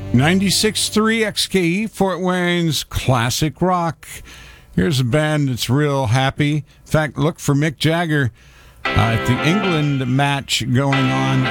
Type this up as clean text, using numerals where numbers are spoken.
96.3 XKE, Fort Wayne's classic rock. Here's a band that's real happy. In fact, look for Mick Jagger at the England match going on